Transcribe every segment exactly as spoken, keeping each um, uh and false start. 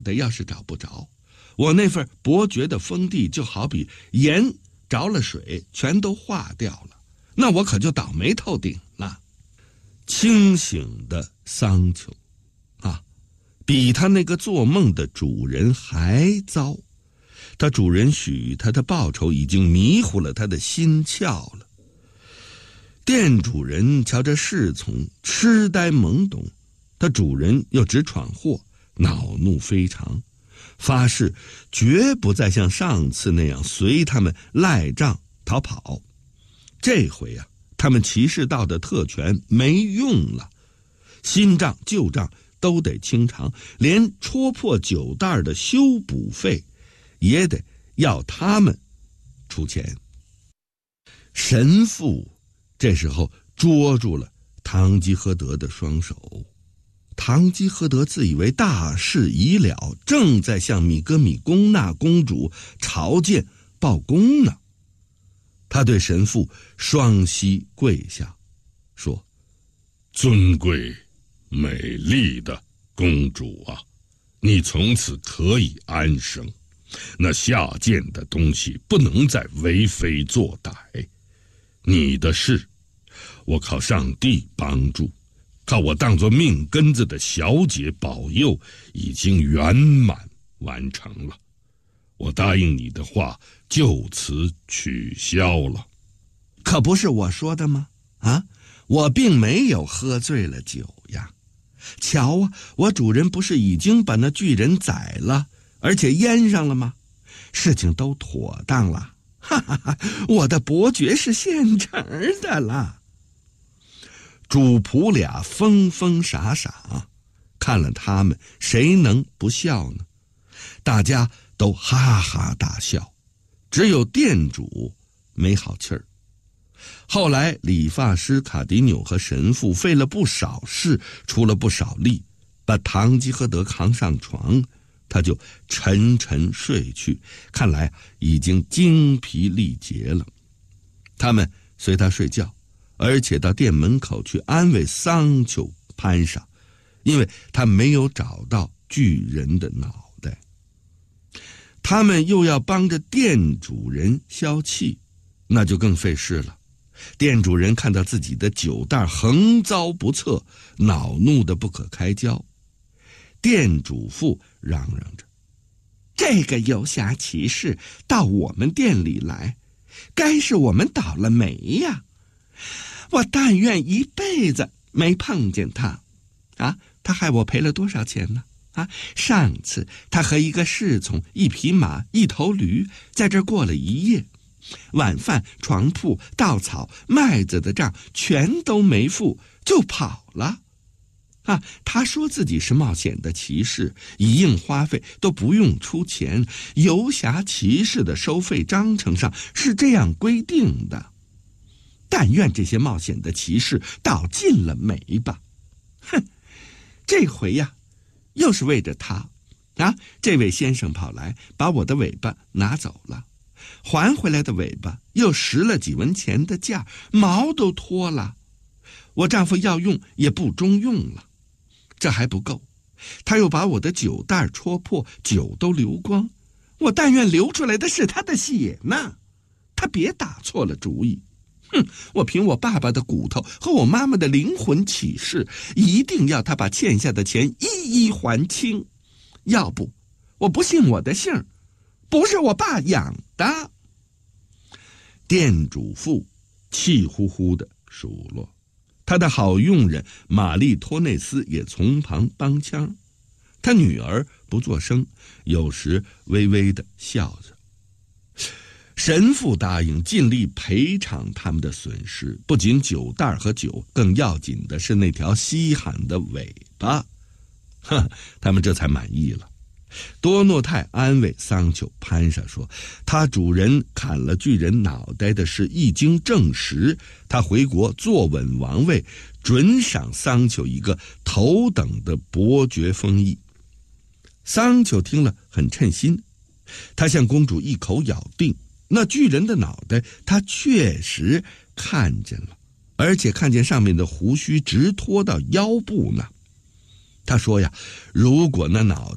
袋要是找不着，我那份伯爵的封地就好比盐着了水，全都化掉了，那我可就倒霉透顶了。清醒的桑丘啊，比他那个做梦的主人还糟。他主人许他的报酬已经迷糊了他的心窍了。店主人瞧着侍从痴呆懵懂，他主人又只闯祸，恼怒非常，发誓绝不再像上次那样随他们赖账逃跑。这回啊，他们骑士道的特权没用了，新账旧账都得清偿，连戳破酒袋的修补费也得要他们出钱。神父这时候捉住了堂吉诃德的双手，堂吉诃德自以为大事已了，正在向米格米贡娜公主朝见报功呢。他对神父双膝跪下，说： 尊贵美丽的公主啊，你从此可以安生，那下贱的东西不能再为非作歹。你的事我靠上帝帮助，靠我当作命根子的小姐保佑，已经圆满完成了。我答应你的话就此取消了。 可不是我说的吗？啊，我并没有喝醉了酒呀。瞧啊，我主人不是已经把那巨人宰了，而且腌上了吗？事情都妥当了，哈哈哈！我的伯爵是现成的了。主仆俩疯疯傻傻，看了他们，谁能不笑呢？大家都哈哈大笑，只有店主没好气儿。后来理发师卡迪纽和神父费了不少事，出了不少力，把堂吉诃德扛上床，他就沉沉睡去，看来已经精疲力竭了。他们随他睡觉，而且到店门口去安慰桑丘潘莎，因为他没有找到巨人的脑袋。他们又要帮着店主人消气，那就更费事了。店主人看到自己的酒袋横遭不测，恼怒得不可开交。店主妇嚷嚷着：这个游侠骑士到我们店里来，该是我们倒了霉呀！我但愿一辈子没碰见他啊！他害我赔了多少钱呢？啊，上次他和一个侍从、一匹马、一头驴在这儿过了一夜，晚饭、床铺、稻草、麦子的账全都没付，就跑了。啊，他说自己是冒险的骑士，一应花费都不用出钱，游侠骑士的收费章程上是这样规定的。但愿这些冒险的骑士倒尽了霉吧！哼，这回呀，又是为着他啊！这位先生跑来把我的尾巴拿走了，还回来的尾巴又拾了几文钱的价，毛都脱了。我丈夫要用也不中用了。这还不够，他又把我的酒袋戳破，酒都流光。我但愿流出来的是他的血呢！他别打错了主意。哼，我凭我爸爸的骨头和我妈妈的灵魂起誓，一定要他把欠下的钱一一还清。要不，我不信我的姓，不是我爸养的。店主妇气呼呼地数落。他的好佣人玛丽托内斯也从旁帮腔，他女儿不作声，有时微微地笑着。神父答应尽力赔偿他们的损失，不仅酒袋和酒，更要紧的是那条稀罕的尾巴。哼，他们这才满意了。多诺泰安慰桑丘潘莎说，他主人砍了巨人脑袋的事一经证实，他回国坐稳王位，准赏桑丘一个头等的伯爵封邑。桑丘听了很称心，他向公主一口咬定，那巨人的脑袋他确实看见了，而且看见上面的胡须直拖到腰部呢。他说呀，如果那脑袋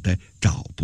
找不